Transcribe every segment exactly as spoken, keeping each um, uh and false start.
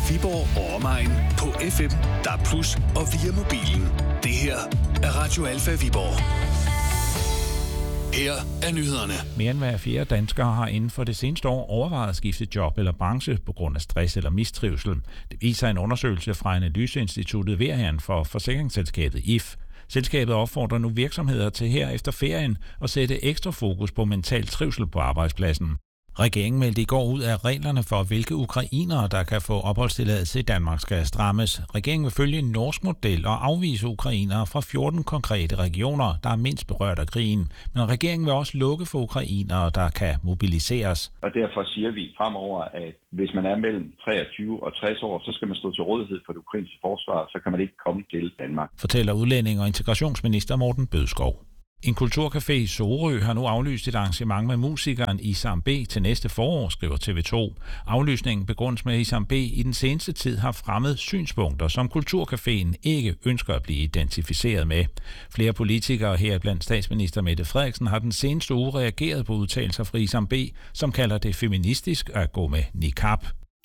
Viborg og omegn på F M, D A B plus, og via mobilen. Det her er Radio Alfa Viborg. Her er nyhederne. Mere end hver fjerde danskere har inden for det seneste år overvejet at skifte job eller branche på grund af stress eller mistrivsel. Det viser en undersøgelse fra Analyseinstituttet Verian for forsikringsselskabet I F. Selskabet opfordrer nu virksomheder til her efter ferien at sætte ekstra fokus på mental trivsel på arbejdspladsen. Regeringen meldte i går ud af reglerne for, hvilke ukrainere, der kan få opholdstilladelse i Danmark, skal strammes. Regeringen vil følge en norsk model og afvise ukrainere fra fjorten konkrete regioner, der er mindst berørt af krigen. Men regeringen vil også lukke for ukrainere, der kan mobiliseres. Og derfor siger vi fremover, at hvis man er mellem treogtyve og tres år, så skal man stå til rådighed for det ukrainske forsvar, så kan man ikke komme til Danmark. Fortæller udlænding- og integrationsminister Morten Bødskov. En kulturcafé i Sorø har nu aflyst et arrangement med musikeren Isam B til næste forår, skriver T V to. Aflysningen begrundes med, at Isam B i den seneste tid har fremmet synspunkter, som kulturcaféen ikke ønsker at blive identificeret med. Flere politikere, heriblandt statsminister Mette Frederiksen, har den seneste uge reageret på udtalelser fra Isam B, som kalder det feministisk at gå med niqab.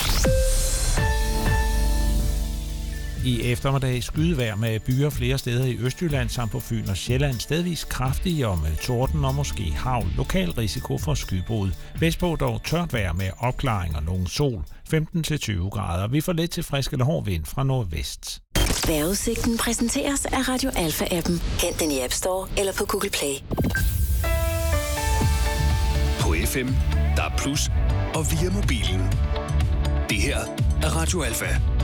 I eftermiddag skydevejr med byer flere steder i Østjylland samt på Fyn og Sjælland. Stedvis kraftige og med torden og måske hagl. Lokal risiko for skybrud. Vestpå dog tørt vejr med opklaring og nogen sol. femten til tyve grader. Vi får lidt til frisk eller hård vind fra nordvest. Vejrudsigten præsenteres af Radio Alfa-appen. Hent den i App Store eller på Google Play. På F M, D A B plus, og via mobilen. Det her er Radio Alfa.